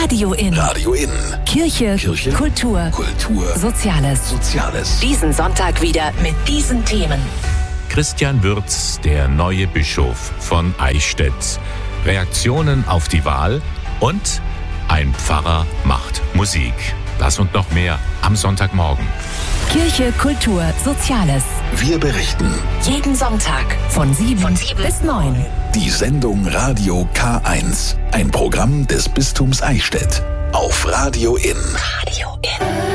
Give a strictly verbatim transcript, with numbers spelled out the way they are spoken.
Radio In. Radio In. Kirche, Kirche, Kultur, Kultur, Soziales. Soziales. Diesen Sonntag wieder mit diesen Themen. Christian Würz, der neue Bischof von Eichstätt. Reaktionen auf die Wahl und ein Pfarrer macht Musik. Das und noch mehr am Sonntagmorgen. Kirche, Kultur, Soziales. Wir berichten. Jeden Sonntag von sieben, von sieben bis neun. Die Sendung Radio K eins. Ein Programm des Bistums Eichstätt. Auf Radio In. Radio In.